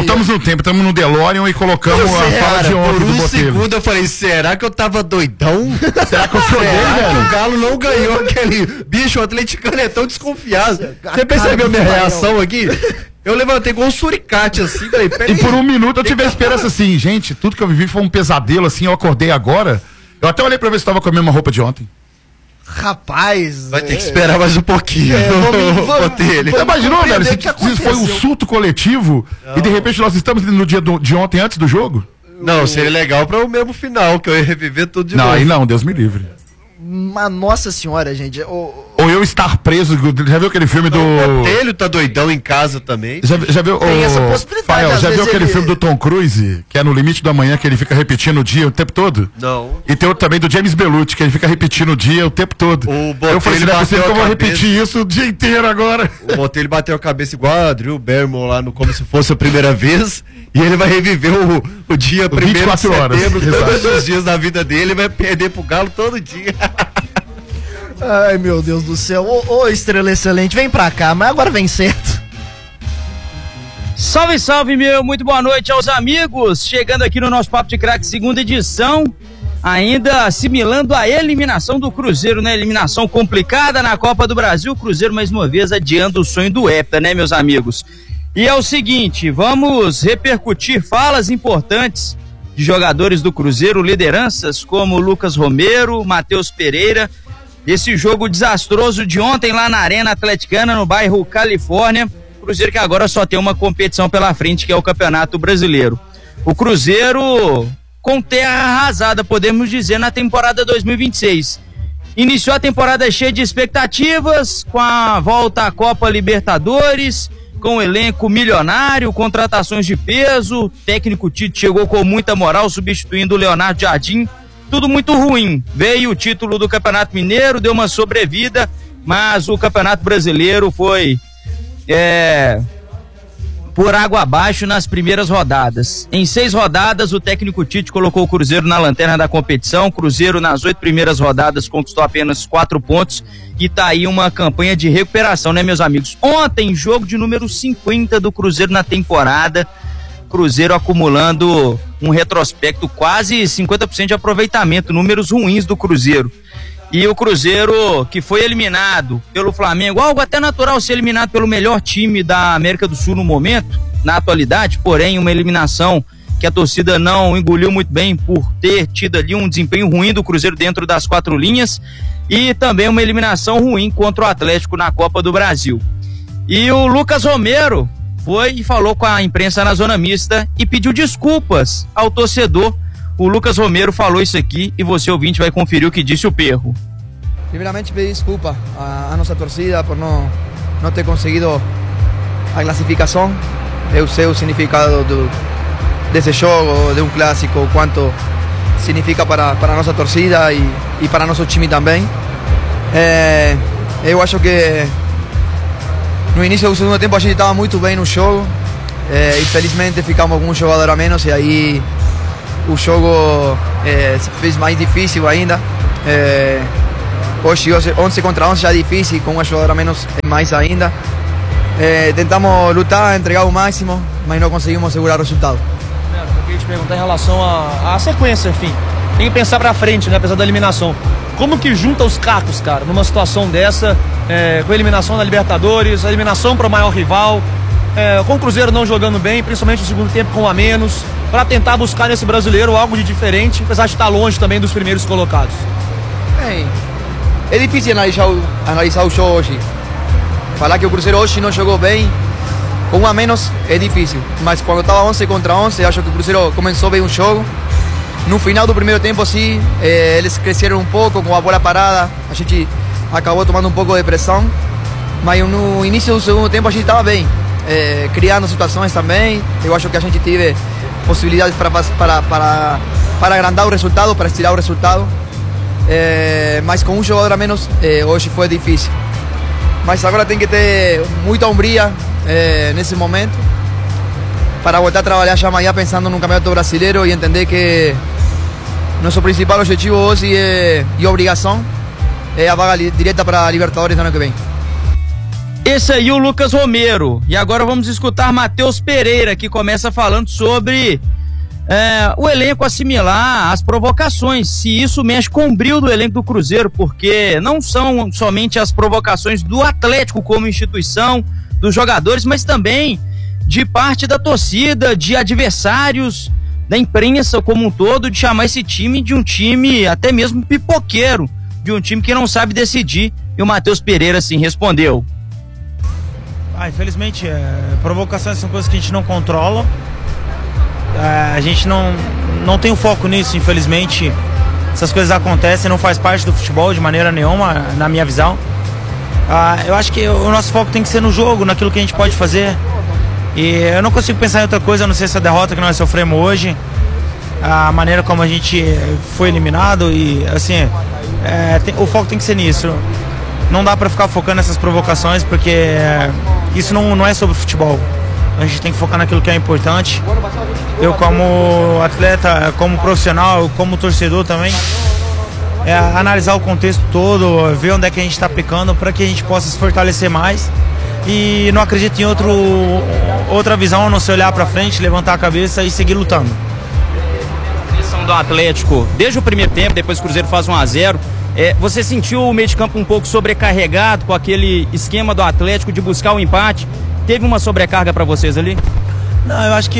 voltamos no tempo, estamos no DeLorean e colocamos a fala de ontem do Botelho. Por um segundo eu falei, será que eu tava doidão? Será que eu sou Será que o Galo não ganhou aquele bicho? O atleticano é tão desconfiado. Você percebeu minha reação aqui? Eu levantei com um suricate assim, falei, peraí. E por um minuto eu tive a esperança assim, gente, tudo que eu vivi foi um pesadelo assim, eu acordei agora. Eu até olhei pra ver se tava com a mesma roupa de ontem. Rapaz. Vai ter que esperar mais um pouquinho. Você imaginou, velho? Se foi um surto coletivo e de repente nós estamos no dia de ontem, antes do jogo? Não, seria legal para o mesmo final, que eu ia reviver tudo de novo. Não, aí não, Deus me livre. Mas nossa senhora, gente. Ou eu estar preso, já viu aquele filme do... O Botelho tá doidão em casa também. Já viu, tem essa possibilidade. Fael, já viu aquele filme do Tom Cruise, que é No Limite da Manhã, que ele fica repetindo o dia o tempo todo? Não. E tem outro também do James Belushi, que ele fica repetindo o dia o tempo todo. Eu falei, não é possível que eu vou repetir isso o dia inteiro agora. O Botelho bateu a cabeça igual a Drew Barrymore lá no Como Se Fosse a Primeira Vez, e ele vai reviver o dia 1º de setembro, todos os dias da vida dele, e vai perder pro Galo todo dia. Ai, meu Deus do céu. Ô, Estrela Excelente, vem pra cá, mas agora vem certo. Salve, salve, meu. Muito boa noite aos amigos. Chegando aqui no nosso Papo de Craque, segunda edição. Ainda assimilando a eliminação do Cruzeiro, né? Eliminação complicada na Copa do Brasil. O Cruzeiro, mais uma vez, adiando o sonho do Hepta, né, meus amigos? E é o seguinte, vamos repercutir falas importantes de jogadores do Cruzeiro, lideranças como Lucas Romero, Matheus Pereira. Esse jogo desastroso de ontem lá na Arena Atleticana, no bairro Califórnia. Cruzeiro que agora só tem uma competição pela frente, que é o Campeonato Brasileiro. O Cruzeiro com terra arrasada, podemos dizer, na temporada 2026. Iniciou a temporada cheia de expectativas, com a volta à Copa Libertadores, com o elenco milionário, contratações de peso. O técnico Tite chegou com muita moral, substituindo o Leonardo Jardim. Tudo muito ruim. Veio o título do Campeonato Mineiro, deu uma sobrevida, mas o Campeonato Brasileiro foi por água abaixo nas primeiras rodadas. Em 6 rodadas, o técnico Tite colocou o Cruzeiro na lanterna da competição. O Cruzeiro, nas 8 primeiras rodadas, conquistou apenas 4 pontos e tá aí uma campanha de recuperação, né, meus amigos? Ontem, jogo de número 50 do Cruzeiro na temporada. Cruzeiro acumulando um retrospecto, quase 50% de aproveitamento, números ruins do Cruzeiro. E o Cruzeiro, que foi eliminado pelo Flamengo, algo até natural ser eliminado pelo melhor time da América do Sul no momento, na atualidade, porém uma eliminação que a torcida não engoliu muito bem por ter tido ali um desempenho ruim do Cruzeiro dentro das 4 linhas, e também uma eliminação ruim contra o Atlético na Copa do Brasil. E o Lucas Romero foi e falou com a imprensa na zona mista e pediu desculpas ao torcedor. O Lucas Romero falou isso aqui e você, ouvinte, vai conferir o que disse o Perro. Primeiramente pedir desculpa a nossa torcida por não ter conseguido a classificação. Eu sei o significado desse jogo, de um clássico, o quanto significa para a nossa torcida e para nosso time também. Eu acho que no início do segundo tempo a gente estava muito bem no jogo. Infelizmente ficamos com um jogador a menos e aí o jogo se fez mais difícil ainda. Hoje 11 contra 11 já é difícil, com um jogador a menos é mais ainda. Tentamos lutar, entregar o máximo, mas não conseguimos segurar o resultado. Eu queria te perguntar em relação à sequência, enfim. Tem que pensar pra frente, né, apesar da eliminação. Como que junta os cacos, cara, numa situação dessa, com a eliminação da Libertadores, a eliminação para o maior rival, com o Cruzeiro não jogando bem, principalmente no segundo tempo com a menos, para tentar buscar nesse brasileiro algo de diferente, apesar de estar longe também dos primeiros colocados? É difícil analisar o jogo hoje. Falar que o Cruzeiro hoje não jogou bem, com um a menos, é difícil. Mas quando estava 11 contra 11, acho que o Cruzeiro começou bem o jogo. No final do primeiro tempo, sim, eles cresceram um pouco com a bola parada. A gente acabou tomando um pouco de pressão. Mas no início do segundo tempo, a gente estava bem, criando situações também. Eu acho que a gente teve possibilidades para agrandar o resultado, para estirar o resultado. Mas com um jogador a menos, hoje foi difícil. Mas agora tem que ter muita hombria nesse momento para voltar a trabalhar já amanhã pensando no Campeonato Brasileiro e entender que nosso principal objetivo hoje e obrigação é a vaga direta para a Libertadores no ano que vem. Esse aí o Lucas Romero. E agora vamos escutar Matheus Pereira, que começa falando sobre o elenco assimilar as provocações, se isso mexe com o brilho do elenco do Cruzeiro, porque não são somente as provocações do Atlético como instituição, dos jogadores, mas também de parte da torcida, de adversários, da imprensa como um todo, de chamar esse time de um time até mesmo pipoqueiro, de um time que não sabe decidir. E o Matheus Pereira assim respondeu: infelizmente, provocações são coisas que a gente não controla. A gente não tem o foco nisso, infelizmente. Essas coisas acontecem, não faz parte do futebol de maneira nenhuma, na minha visão. Eu acho que o nosso foco tem que ser no jogo, naquilo que a gente pode fazer. E eu não consigo pensar em outra coisa, a não ser essa derrota que nós sofremos hoje, a maneira como a gente foi eliminado. E assim, o foco tem que ser nisso. Não dá pra ficar focando nessas provocações, porque isso não é sobre futebol. A gente tem que focar naquilo que é importante. Eu, como atleta, como profissional, como torcedor também, analisar o contexto todo, ver onde é que a gente está pecando, para que a gente possa se fortalecer mais. E não acredito em outra visão, a não ser olhar para frente, levantar a cabeça e seguir lutando. A questão do Atlético, desde o primeiro tempo, depois o Cruzeiro faz 1-0, você sentiu o meio de campo um pouco sobrecarregado com aquele esquema do Atlético de buscar o empate? Teve uma sobrecarga para vocês ali? Não, eu acho que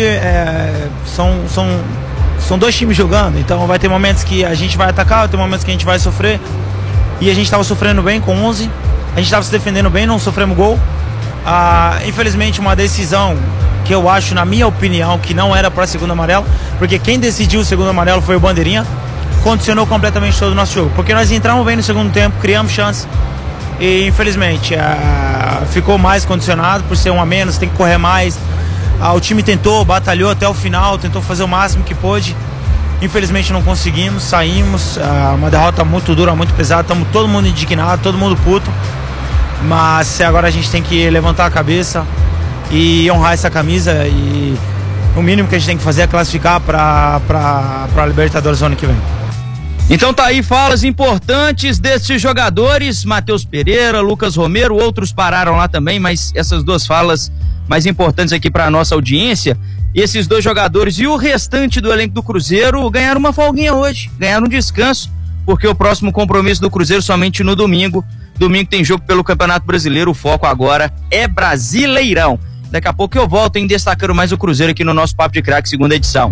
são dois times jogando, então vai ter momentos que a gente vai atacar, vai ter momentos que a gente vai sofrer, e a gente estava sofrendo bem com 11, a gente estava se defendendo bem, não sofremos gol. Infelizmente, uma decisão que eu acho, na minha opinião, que não era para segundo amarelo, porque quem decidiu o segundo amarelo foi o Bandeirinha, condicionou completamente todo o nosso jogo, porque nós entramos bem no segundo tempo, criamos chance, e infelizmente ficou mais condicionado por ser 1 a menos, tem que correr mais. O time tentou, batalhou até o final, tentou fazer o máximo que pôde. Infelizmente não conseguimos, saímos. Uma derrota muito dura, muito pesada, estamos todo mundo indignado, todo mundo puto. Mas agora a gente tem que levantar a cabeça e honrar essa camisa, e o mínimo que a gente tem que fazer é classificar para a Libertadores ano que vem. Então tá aí falas importantes desses jogadores, Matheus Pereira, Lucas Romero, outros pararam lá também, mas essas duas falas mais importantes aqui para a nossa audiência, esses dois jogadores e o restante do elenco do Cruzeiro ganharam uma folguinha hoje, ganharam um descanso, porque o próximo compromisso do Cruzeiro somente no domingo. Domingo tem jogo pelo Campeonato Brasileiro, o foco agora é Brasileirão. Daqui a pouco eu volto destacando mais o Cruzeiro aqui no nosso Papo de Craque, segunda edição.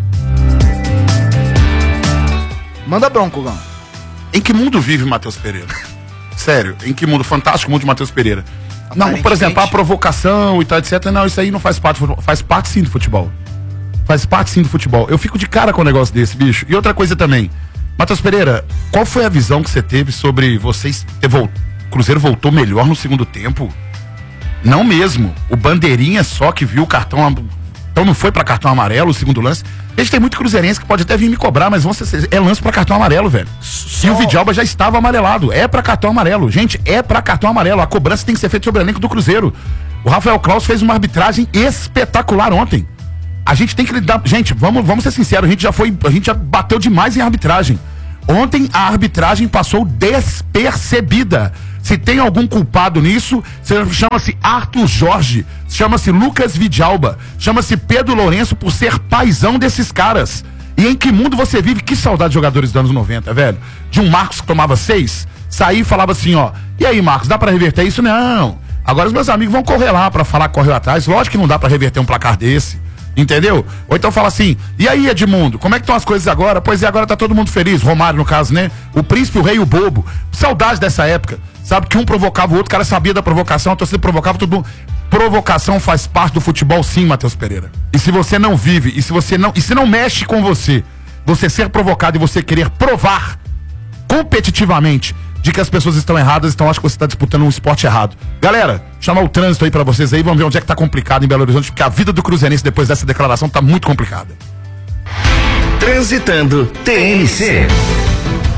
Manda bronco, Gão. Em que mundo vive Matheus Pereira? Sério, em que mundo? Fantástico mundo de Matheus Pereira. Não, por exemplo, a provocação e tal, etc. Não, isso aí não faz parte do futebol. Faz parte sim do futebol. Faz parte sim do futebol. Eu fico de cara com um negócio desse, bicho. E outra coisa também. Matheus Pereira, qual foi a visão que você teve sobre vocês o Cruzeiro voltou melhor no segundo tempo? Não mesmo. O Bandeirinha só que viu o cartão. Então não foi pra cartão amarelo o segundo lance. Gente, tem muito cruzeirense que pode até vir me cobrar, mas é lance pra cartão amarelo, velho. E o Vidalba já estava amarelado. É pra cartão amarelo. Gente, é pra cartão amarelo. A cobrança tem que ser feita sobre o elenco do Cruzeiro. O Rafael Claus fez uma arbitragem espetacular ontem. A gente tem que lidar. Gente, vamos ser sinceros, a gente já bateu demais em arbitragem. Ontem a arbitragem passou despercebida. Se tem algum culpado nisso, chama-se Arthur Jorge, chama-se Lucas Vidalba, chama-se Pedro Lourenço, por ser paizão desses caras. E em que mundo você vive? Que saudade de jogadores dos anos 90, velho. De um Marcos que tomava 6, saía e falava assim, ó, e aí, Marcos, dá pra reverter isso? Não. Agora os meus amigos vão correr lá pra falar que correu atrás. Lógico que não dá pra reverter um placar desse. Entendeu? Ou então fala assim, e aí, Edmundo, como é que estão as coisas agora? Pois é, agora tá todo mundo feliz, Romário no caso, né? O príncipe, o rei e o bobo. Saudade dessa época. Sabe que um provocava o outro, o cara sabia da provocação, a torcida provocava todo mundo. Provocação faz parte do futebol sim, Matheus Pereira. E se você não vive, e se não mexe com você ser provocado e você querer provar competitivamente de que as pessoas estão erradas, então acho que você está disputando um esporte errado. Galera, chamar o trânsito aí pra vocês aí, vamos ver onde é que tá complicado em Belo Horizonte, porque a vida do cruzeirense depois dessa declaração tá muito complicada. Transitando TNC.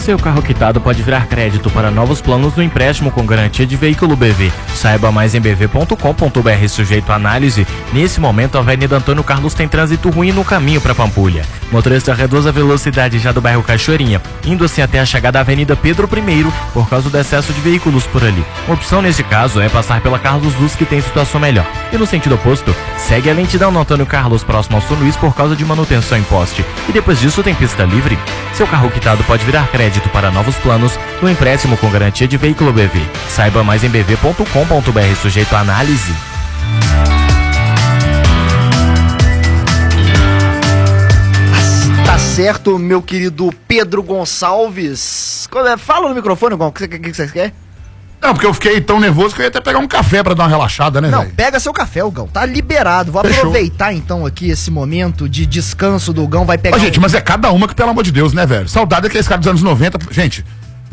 Seu carro quitado pode virar crédito para novos planos no empréstimo com garantia de veículo BV. Saiba mais em bv.com.br, sujeito à análise. Nesse momento, a Avenida Antônio Carlos tem trânsito ruim no caminho para Pampulha. Motorista reduz a velocidade já do bairro Cachoeirinha, indo assim até a chegada à Avenida Pedro I, por causa do excesso de veículos por ali. Uma opção nesse caso é passar pela Carlos Luz, que tem situação melhor. E no sentido oposto, segue a lentidão no Antônio Carlos, próximo ao São Luís, por causa de manutenção em poste. E depois disso tem pista livre. Seu carro quitado pode virar crédito para novos planos no empréstimo com garantia de veículo BV. Saiba mais em bv.com.br, sujeito à análise. Tá certo, meu querido Pedro Gonçalves. Fala no microfone, Gon, o que você quer? Não, porque eu fiquei tão nervoso que eu ia até pegar um café pra dar uma relaxada, né, velho? Não, pega seu café, o Gão. Tá liberado. Vou aproveitar então aqui esse momento de descanso do Gão. Vai pegar. Gente, mas é cada uma que, pelo amor de Deus, né, velho? Saudade daqueles caras dos anos 90. Gente,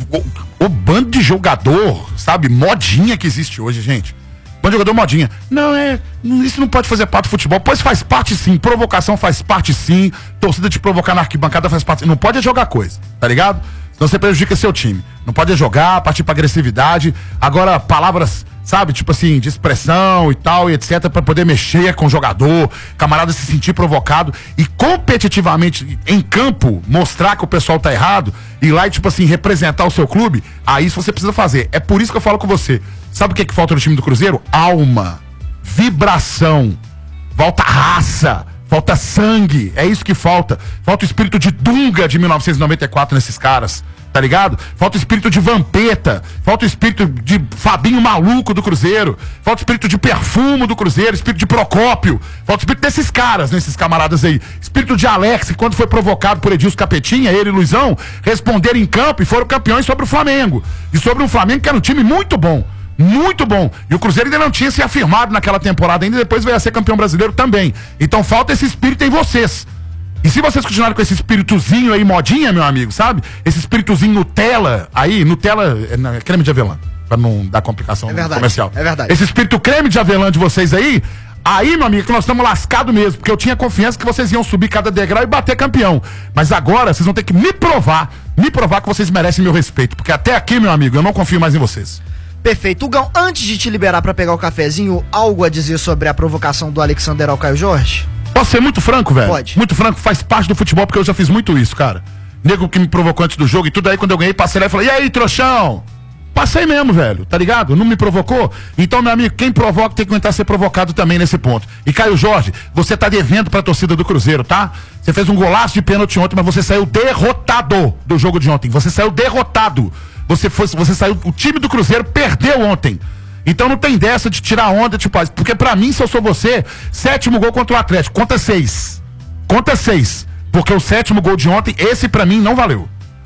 o bando de jogador, sabe? Modinha que existe hoje, gente. Bando de jogador modinha. Não, isso não pode fazer parte do futebol. Pois faz parte sim. Provocação faz parte sim. Torcida te provocar na arquibancada faz parte. Não pode jogar coisa, tá ligado? Senão você prejudica seu time. Não pode jogar, partir pra agressividade. Agora, palavras, sabe, tipo assim, de expressão e tal, e etc, pra poder mexer com o jogador, camarada se sentir provocado e competitivamente, em campo, mostrar que o pessoal tá errado, ir lá e, tipo assim, representar o seu clube, aí isso você precisa fazer. É por isso que eu falo com você. Sabe o que falta no time do Cruzeiro? Alma, vibração, volta raça, falta sangue, é isso que falta. Falta o espírito de Dunga de 1994 nesses caras, tá ligado? Falta o espírito de Vampeta, falta o espírito de Fabinho Maluco do Cruzeiro, falta o espírito de Perfumo do Cruzeiro, espírito de Procópio, falta o espírito desses caras, nesses camaradas aí. Espírito de Alex, que quando foi provocado por Edilson Capetinha, ele e Luizão, responderam em campo e foram campeões sobre o Flamengo. E sobre um Flamengo que era um time muito bom. Muito bom. E o Cruzeiro ainda não tinha se afirmado naquela temporada ainda, depois veio a ser campeão brasileiro também. Então falta esse espírito em vocês. E se vocês continuarem com esse espíritozinho aí, modinha, meu amigo, sabe? Esse espíritozinho Nutella, aí, Nutella é creme de avelã, pra não dar complicação comercial. É verdade. Esse espírito creme de avelã de vocês aí, meu amigo, que nós estamos lascados mesmo, porque eu tinha confiança que vocês iam subir cada degrau e bater campeão. Mas agora, vocês vão ter que me provar que vocês merecem meu respeito, porque até aqui, meu amigo, eu não confio mais em vocês. Perfeito. Gão, antes de te liberar pra pegar o cafezinho, algo a dizer sobre a provocação do Alexander ao Caio Jorge? Posso ser muito franco, velho? Pode. Muito franco, faz parte do futebol, porque eu já fiz muito isso, cara. Nego que me provocou antes do jogo e tudo aí, quando eu ganhei, passei lá e falei, e aí, trouxão? Passei mesmo, velho, tá ligado? Não me provocou? Então, meu amigo, quem provoca tem que aguentar ser provocado também nesse ponto. E Caio Jorge, você tá devendo pra torcida do Cruzeiro, tá? Você fez um golaço de pênalti ontem, mas você saiu derrotado do jogo de ontem. Você saiu derrotado. Você saiu, o time do Cruzeiro perdeu ontem. Então não tem dessa de tirar onda, tipo, porque pra mim, se eu sou você, 7º gol contra o Atlético, conta 6. Conta 6. Porque o 7º gol de ontem, esse pra mim não valeu.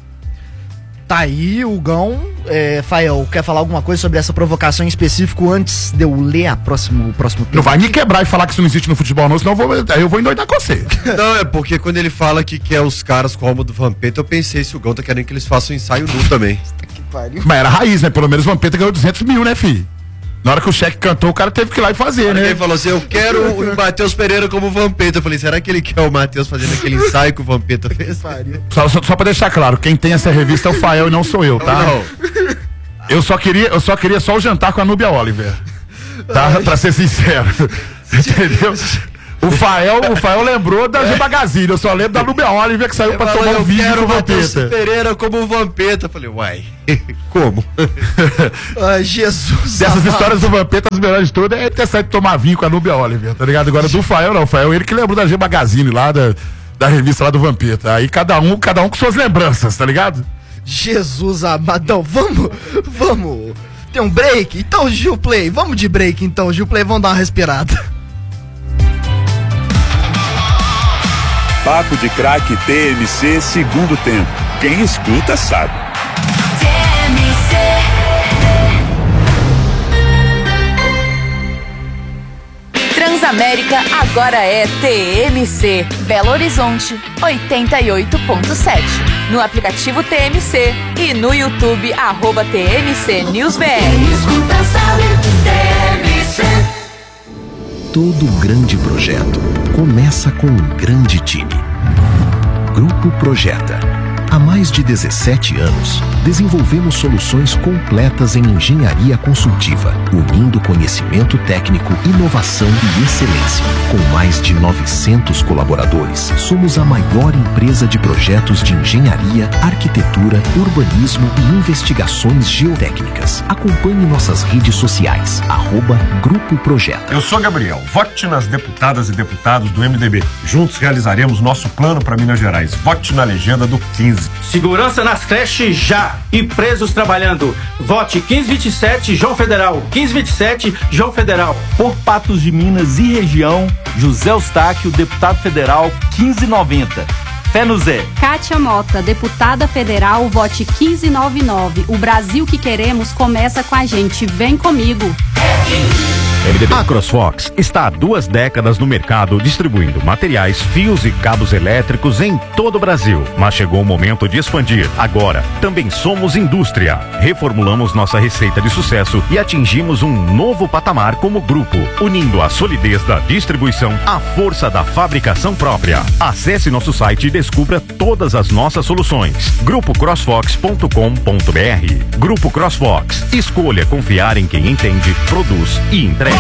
Tá aí o Gão. Fael, quer falar alguma coisa sobre essa provocação em específico antes de eu ler o próximo texto? Não vai me quebrar e falar que isso não existe no futebol não, senão eu vou endoidar com você. Não, é porque quando ele fala que quer os caras com a alma do Vampeta, eu pensei se o Gão tá querendo que eles façam ensaio nu também. Que pariu. Mas era raiz, né? Pelo menos o Vampeta ganhou 200 mil, né, fi? Na hora que o cheque cantou, o cara teve que ir lá e fazer, né? Ele falou assim, eu quero o Matheus Pereira como Vampeta. Eu falei, será que ele quer o Matheus fazendo aquele ensaio que o Vampeta fez? Só pra deixar claro, quem tem essa revista é o Fael e não sou eu, tá? Não. Eu só queria o jantar com a Núbia Oliver. Tá? Pra ser sincero. Entendeu? O Fael lembrou da G Magazine, eu só lembro da Núbia Oliver que saiu pra tomar um vídeo com o Matheus Vampeta. Pereira como Vampeta. Eu falei, uai, como? Ai, Jesus. Dessas histórias do Vampeta, as melhores de todas é ter saído tomar vinho com a Núbia Oliver, tá ligado? Agora do Fael não, o Fael ele que lembrou da G Magazine lá, da revista lá do Vampeta. Aí cada um com suas lembranças, tá ligado? Jesus amadão, vamos. Tem um break? Então, Gil Play, vamos de break então, Gil Play, vamos dar uma respirada. Papo de Craque TMC, segundo tempo. Quem escuta sabe. Transamérica agora é TMC. Belo Horizonte 88.7. No aplicativo TMC e no YouTube @TMC NewsBR. Escuta, sabe, TMC. Todo grande projeto começa com um grande time. Grupo Projeta. Há mais de 17 anos, desenvolvemos soluções completas em engenharia consultiva, unindo conhecimento técnico, inovação e excelência. Com mais de 900 colaboradores, somos a maior empresa de projetos de engenharia, arquitetura, urbanismo e investigações geotécnicas. Acompanhe nossas redes sociais, @Grupo Projeto. Eu sou Gabriel, vote nas deputadas e deputados do MDB. Juntos realizaremos nosso plano para Minas Gerais. Vote na legenda do 15. Segurança nas creches já e presos trabalhando. Vote 1527 João Federal. 1527 João Federal. Por Patos de Minas e região, José Eustáquio, deputado federal, 1590. Fé no Zé. Kátia Mota, deputada federal, vote 1599. O Brasil que queremos começa com a gente. Vem comigo. A CrossFox está há 2 décadas no mercado distribuindo materiais, fios e cabos elétricos em todo o Brasil. Mas chegou o momento de expandir. Agora, também somos indústria. Reformulamos nossa receita de sucesso e atingimos um novo patamar como grupo, unindo a solidez da distribuição à força da fabricação própria. Acesse nosso site e descubra todas as nossas soluções. GrupoCrossFox.com.br. Grupo CrossFox. Escolha confiar em quem entende, produz e entrega.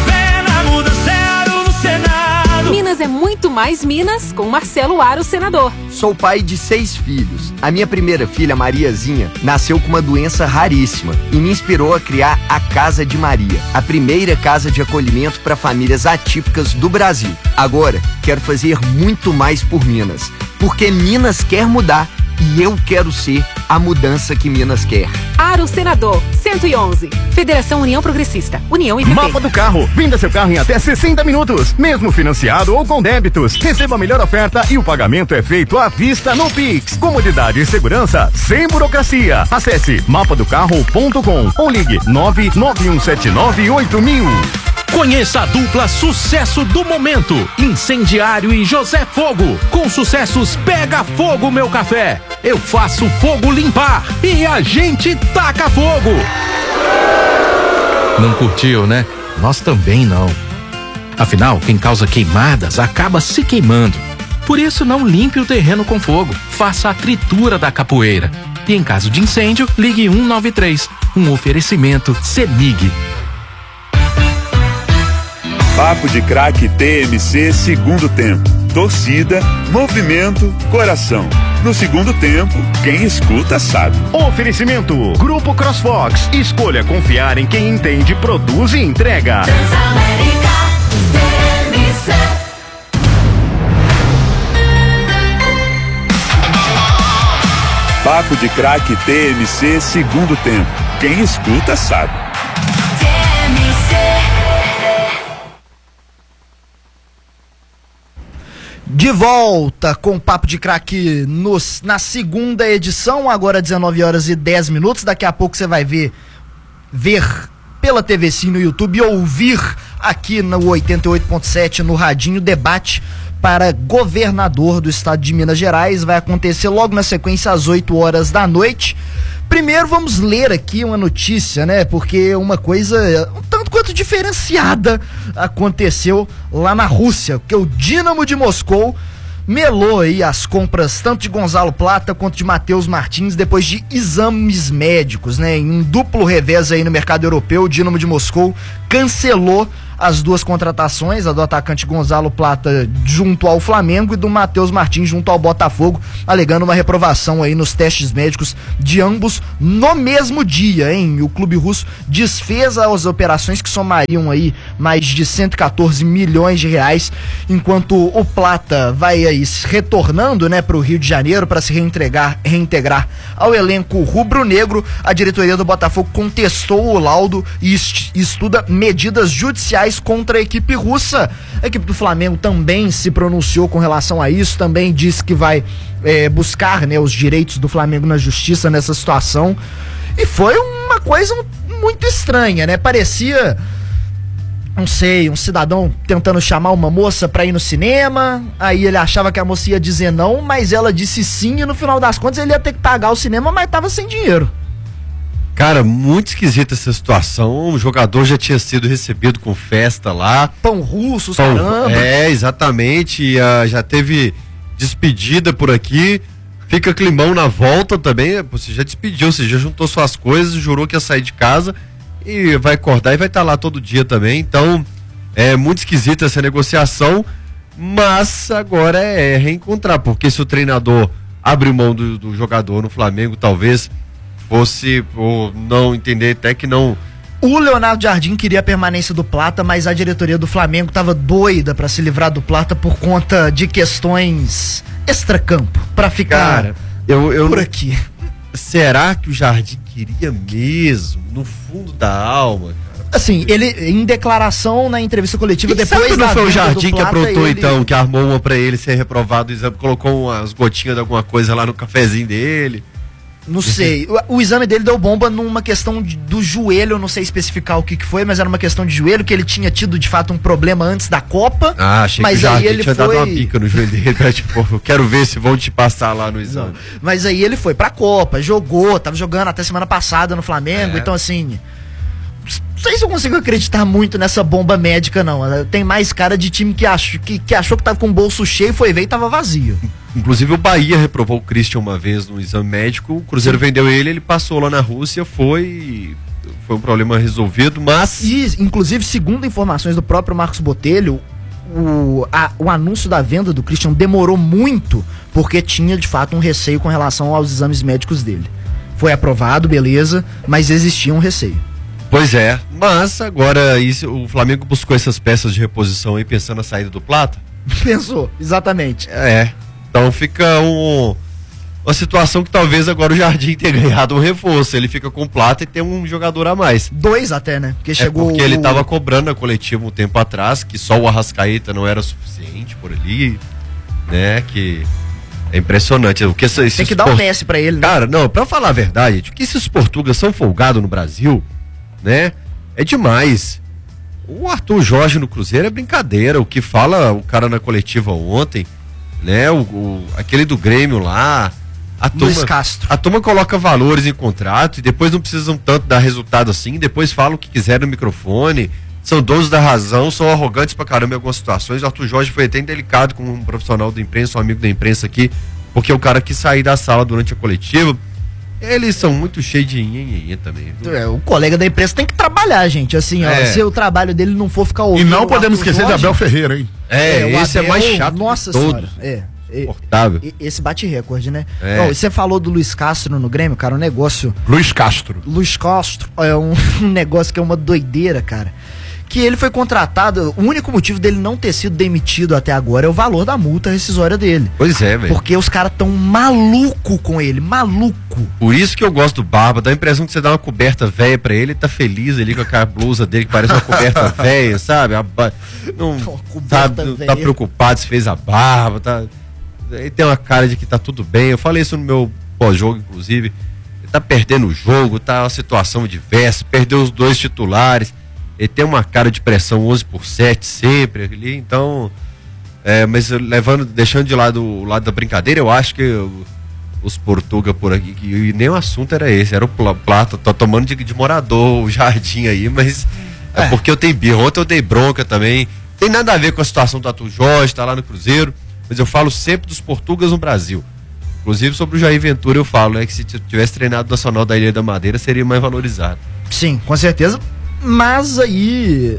Minas é muito mais Minas com Marcelo Aro, senador. Sou pai de 6 filhos. A minha primeira filha, Mariazinha, nasceu com uma doença raríssima e me inspirou a criar a Casa de Maria, a primeira casa de acolhimento para famílias atípicas do Brasil. Agora, quero fazer muito mais por Minas, porque Minas quer mudar e eu quero ser a mudança que Minas quer. Aro, senador, 111. Federação União Progressista. União e PP. Mapa do carro. Venda seu carro em até 60 minutos. Mesmo financiado ou com débitos. Receba a melhor oferta e o pagamento é feito à vista no Pix. Comodidade e segurança sem burocracia. Acesse mapadocarro.com ou ligue 991798000. Conheça a dupla sucesso do momento, Incendiário e José Fogo. Com sucessos Pega Fogo Meu Café, Eu Faço Fogo Limpar e a gente taca fogo. Não curtiu, né? Nós também não. Afinal, quem causa queimadas acaba se queimando. Por isso, não limpe o terreno com fogo. Faça a tritura da capoeira. E em caso de incêndio, ligue 193. Um oferecimento CEMIG. Papo de Craque TMC segundo tempo. Torcida, movimento, coração. No segundo tempo, quem escuta sabe. Oferecimento Grupo CrossFox. Escolha confiar em quem entende, produz e entrega. Transamérica TMC. Papo de Craque TMC segundo tempo. Quem escuta sabe. De volta com o Papo de Craque na segunda edição, agora 19h10. Daqui a pouco você vai ver pela TV Sim no YouTube e ouvir aqui no 88.7 no radinho debate para governador do estado de Minas Gerais. Vai acontecer logo na sequência às 8h da noite. Primeiro vamos ler aqui uma notícia, né? Porque uma coisa um tanto quanto diferenciada aconteceu lá na Rússia, porque o Dínamo de Moscou melou aí as compras tanto de Gonzalo Plata quanto de Matheus Martins depois de exames médicos, né? Em um duplo revés aí no mercado europeu, o Dínamo de Moscou cancelou as 2 contratações, a do atacante Gonzalo Plata junto ao Flamengo e do Matheus Martins junto ao Botafogo, alegando uma reprovação aí nos testes médicos de ambos no mesmo dia, hein? O clube russo desfez as operações que somariam aí mais de 114 milhões de reais, enquanto o Plata vai aí retornando, né, para o Rio de Janeiro para se reintegrar ao elenco rubro-negro. A diretoria do Botafogo contestou o laudo e estuda medidas judiciais contra a equipe russa. A equipe do Flamengo também se pronunciou com relação a isso, também disse que vai buscar, né, os direitos do Flamengo na justiça nessa situação. E foi uma coisa muito estranha, né? Parecia, não sei, um cidadão tentando chamar uma moça pra ir no cinema, aí ele achava que a moça ia dizer não, mas ela disse sim e no final das contas ele ia ter que pagar o cinema, mas tava sem dinheiro. Cara, muito esquisita essa situação. O jogador já tinha sido recebido com festa lá. Pão russo, caramba. Exatamente. Já teve despedida por aqui. Fica climão na volta também, você já despediu, você já juntou suas coisas, jurou que ia sair de casa e vai acordar e vai estar lá todo dia também. Então, é muito esquisita essa negociação, mas agora é reencontrar, porque se o treinador abre mão do jogador no Flamengo, talvez fosse, ou não entender até que não... O Leonardo Jardim queria a permanência do Plata, mas a diretoria do Flamengo estava doida para se livrar do Plata por conta de questões extracampo, para ficar eu por aqui. Será que o Jardim queria mesmo, no fundo da alma, cara? Assim, ele, em declaração na entrevista coletiva, depois não da foi o venda Jardim do que Plata, aprontou, ele... então, que armou uma pra ele ser reprovado do exame, colocou umas gotinhas de alguma coisa lá no cafezinho dele? Não sei. O exame dele deu bomba numa questão do joelho, eu não sei especificar o que foi, mas era uma questão de joelho, que ele tinha tido, de fato, um problema antes da Copa. Ah, achei mas que o Jardim aí ele tinha foi... dado uma pica no joelho dele, pra, tipo, eu quero ver se vão te passar lá no exame. Não. Mas aí ele foi pra Copa, tava jogando até semana passada no Flamengo, então assim... Não sei se eu consigo acreditar muito nessa bomba médica, não. Tem mais cara de time que achou que tava com o bolso cheio, foi ver e tava vazio. Inclusive o Bahia reprovou o Christian uma vez no exame médico, o Cruzeiro vendeu ele foi lá na Rússia, foi um problema resolvido, mas... E, inclusive, segundo informações do próprio Marcos Botelho, o anúncio da venda do Christian demorou muito, porque tinha, de fato, um receio com relação aos exames médicos dele. Foi aprovado, beleza, mas existia um receio. Pois é, mas agora o Flamengo buscou essas peças de reposição aí pensando na saída do Plata? Pensou, exatamente. Então fica uma situação que talvez agora o Jardim tenha ganhado um reforço, ele fica com o Plata e tem um jogador a mais. 2 até, né? Porque chegou porque ele tava cobrando na coletiva um tempo atrás, que só o Arrascaeta não era suficiente por ali, né, que... É impressionante. O que tem que dar um Messi pra ele, né? Cara, não, pra falar a verdade, o que esses portugueses são folgados no Brasil, né? É demais. O Arthur Jorge no Cruzeiro é brincadeira. O que fala o cara na coletiva ontem, né? Aquele do Grêmio lá. Luiz Castro. A turma coloca valores em contrato e depois não precisam tanto dar resultado assim. Depois falam o que quiser no microfone. São donos da razão, são arrogantes pra caramba em algumas situações. O Arthur Jorge foi até indelicado com um profissional da imprensa, um amigo da imprensa aqui, porque o cara quis sair da sala durante a coletiva. Eles são muito cheios de nhenhenhen também. O colega da imprensa tem que trabalhar, gente. Assim, ó, se o trabalho dele não for ficar ouvindo. E não podemos esquecer de Abel Ferreira, hein? Esse Abel, é mais chato. Nossa senhora. Insuportável. Esse bate recorde, né? Bom, você falou do Luiz Castro no Grêmio, cara, um negócio. Luiz Castro é um negócio que é uma doideira, cara. Que ele foi contratado, o único motivo dele não ter sido demitido até agora é o valor da multa rescisória dele. Pois é, velho. Porque os caras tão maluco com ele, maluco. Por isso que eu gosto do Barba, dá a impressão que você dá uma coberta velha pra ele tá feliz ali com aquela blusa dele que parece uma coberta velha, sabe? Não tá preocupado se fez a barba, tá... Ele tem uma cara de que tá tudo bem, eu falei isso no meu pós-jogo, inclusive. Ele tá perdendo o jogo, tá uma situação diversa, perdeu os 2 titulares. Ele tem uma cara de pressão 11/7 sempre ali, então mas deixando de lado o lado da brincadeira, eu acho que os Portuga por aqui, e nem o assunto era esse, era o Plata, tô tomando de morador o Jardim aí, mas é porque eu tenho birra. Ontem eu dei bronca também, tem nada a ver com a situação do Arthur Jorge, tá lá no Cruzeiro, mas eu falo sempre dos Portugas no Brasil. Inclusive sobre o Jair Ventura eu falo, né, que se tivesse treinado o Nacional da Ilha da Madeira seria mais valorizado. Sim, com certeza. Mas aí,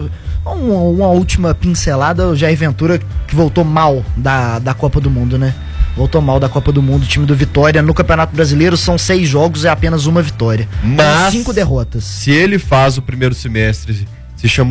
uma última pincelada, o Jair Ventura que voltou mal da Copa do Mundo, né? Voltou mal da Copa do Mundo, o time do Vitória. No Campeonato Brasileiro são 6 jogos e apenas 1 vitória. Mas 5 derrotas. Se ele faz o primeiro semestre se chamando